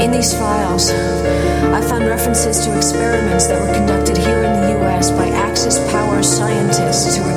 In these files, I found references to experiments that were conducted here in the U.S. by Axis Power scientists who were